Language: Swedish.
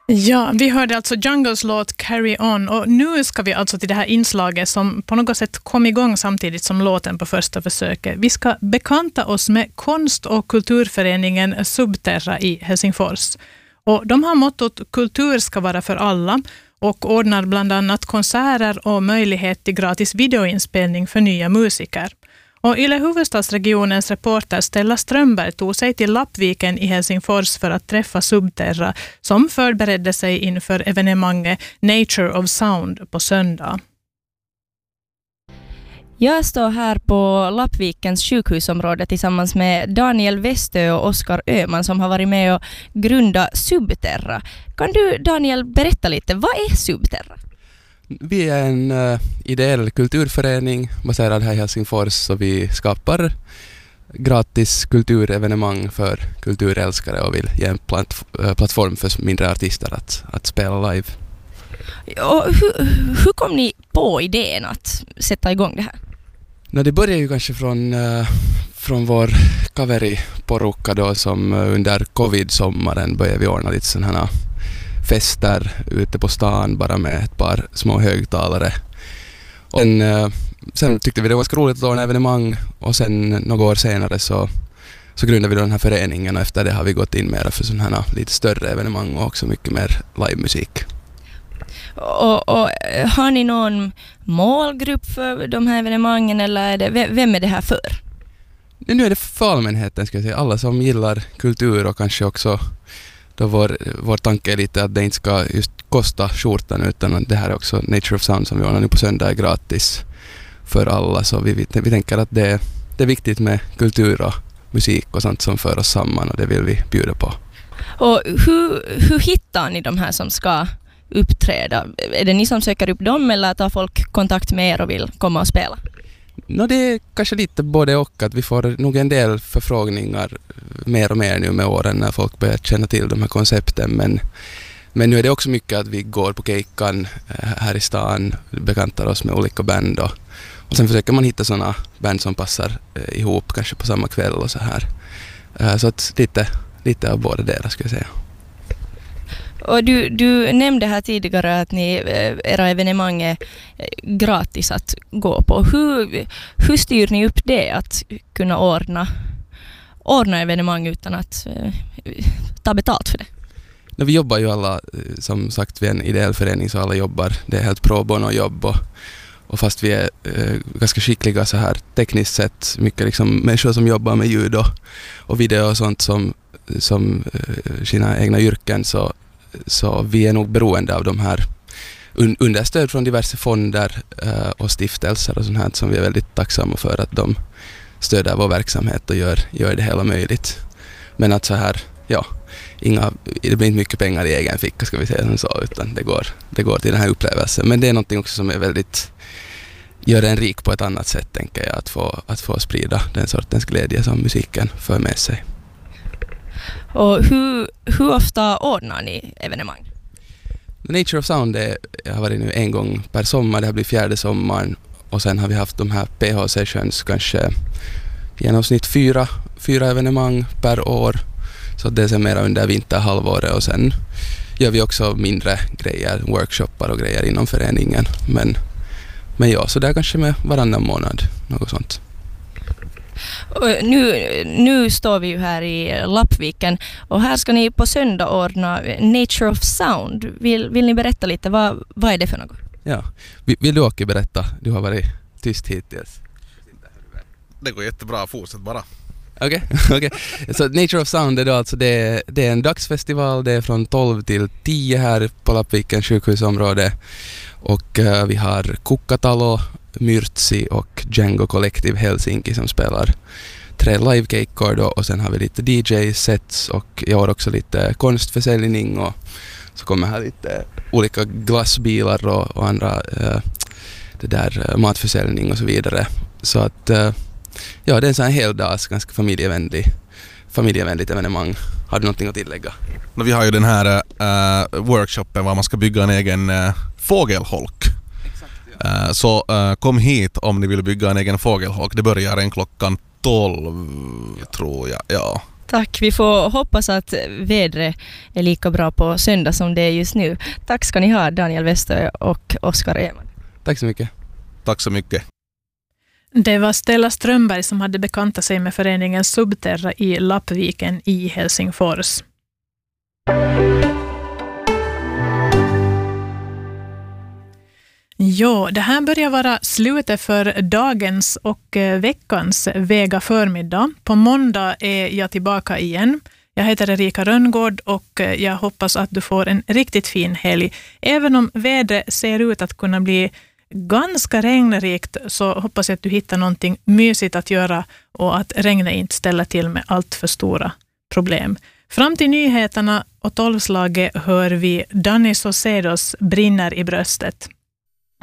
Ja, vi hörde alltså Jungles låt Carry On och nu ska vi alltså till det här inslaget som på något sätt kom igång samtidigt som låten på första försöket. Vi ska bekanta oss med konst- och kulturföreningen Subterra i Helsingfors. Och de har mottot kultur ska vara för alla och ordnar bland annat konserter och möjlighet till gratis videoinspelning för nya musiker. Och Yle Huvudstadsregionens reporter Stella Strömberg tog sig till Lappviken i Helsingfors för att träffa Subterra som förberedde sig inför evenemanget Nature of Sound på söndag. Jag står här på Lappvikens sjukhusområde tillsammans med Daniel Westö och Oskar Öhman som har varit med och grundat Subterra. Kan du, Daniel, berätta lite, vad är Subterra? Vi är en ideell kulturförening baserad här i Helsingfors och vi skapar gratis kulturevenemang för kulturälskare och vill ge en plattform för mindre artister att spela live. Och hur kom ni på idén att sätta igång det här? Det börjar ju kanske från vår kaveriporukka då som under covid-sommaren började vi ordna lite sådana här fester ute på stan bara med ett par små högtalare. Och sen tyckte vi det var ganska roligt att ordna evenemang och sen några år senare så grundade vi då den här föreningen och efter det har vi gått in mer för sådana här lite större evenemang och också mycket mer livemusik. Och har ni någon målgrupp för de här evenemangen eller vem är det här för? Nu är det för allmänheten, ska jag säga. Alla som gillar kultur och kanske också då vår tanke är lite att det inte ska just kosta skjortan utan det här är också Nature of Sound som vi ordnar nu på söndag är gratis för alla. Så vi tänker att det är viktigt med kultur och musik och sånt som för oss samman och det vill vi bjuda på. Och hur hittar ni de här som ska uppträda? Är det ni som söker upp dem eller tar folk kontakt med er och vill komma och spela? Det är kanske lite både och att vi får nog en del förfrågningar mer och mer nu med åren när folk börjar känna till de här koncepten men nu är det också mycket att vi går på kejkan här i stan, bekantar oss med olika band och sen försöker man hitta sådana band som passar ihop kanske på samma kväll och så här. Så att lite av båda delar skulle jag säga. Och du nämnde här tidigare att era evenemang är gratis att gå på. Hur styr ni upp det att kunna ordna evenemang utan att ta betalt för det? Vi jobbar ju alla, som sagt, vi är en ideell förening så alla jobbar. Det är helt pro bono jobb och fast vi är ganska skickliga så här tekniskt sett, mycket liksom människor som jobbar med ljud och video och sånt som sina egna yrken så vi är nog beroende av de här understöd från diverse fonder och stiftelser och sånt här som vi är väldigt tacksamma för att de stöder vår verksamhet och gör det hela möjligt. Men att så här, ja, det blir inte mycket pengar i egen ficka ska vi säga som så, utan det går till den här upplevelsen. Men det är någonting också som är väldigt, gör en rik på ett annat sätt tänker jag, att få sprida den sortens glädje som musiken för med sig. Och hur ofta ordnar ni evenemang? Nature of Sound har varit nu en gång per sommar, det har blivit 4:e sommaren och sen har vi haft de här PH-sessions kanske genomsnitt 4 evenemang per år. Så det är sen mera under vinterhalvåret och sen gör vi också mindre grejer, workshoppar och grejer inom föreningen. Men ja, så där kanske med varannan månad, något sånt. Och nu står vi ju här i Lappviken och här ska ni på söndag ordna Nature of Sound. Vill ni berätta lite, vad är det för något? Ja, vill du också berätta? Du har varit tyst hittills. Det går jättebra, fortsätt bara. Okej. Så Nature of Sound är då alltså det är en dagsfestival, det är från 12 till 10 här på Lappvikens sjukhusområde och vi har Kukkatalo, Myrtsi och Django Collective Helsinki som spelar 3 live-cakor då och sen har vi lite DJ-sets och jag har också lite konstförsäljning och så kommer här lite olika glassbilar och andra matförsäljning och så vidare. Så att ja, det är en sån här heldags ganska familjevänligt evenemang. Har du någonting att tillägga? Vi har ju den här workshopen var man ska bygga en egen fågelholk. Exakt, ja. Så kom hit om ni vill bygga en egen fågelholk. Det börjar 12 tror jag. Ja. Tack, vi får hoppas att vädret är lika bra på söndag som det är just nu. Tack ska ni ha, Daniel Westö och Oskar Eman. Tack så mycket. Tack så mycket. Det var Stella Strömberg som hade bekantat sig med föreningen Subterra i Lappviken i Helsingfors. Ja, det här börjar vara slutet för dagens och veckans Vega förmiddag. På måndag är jag tillbaka igen. Jag heter Erika Rönngård och jag hoppas att du får en riktigt fin helg. Även om vädret ser ut att kunna bli ganska regnrikt så hoppas jag att du hittar någonting mysigt att göra och att regnet inte ställer till med allt för stora problem. Fram till nyheterna och 12-slaget hör vi Danny Saucedos Brinner i bröstet.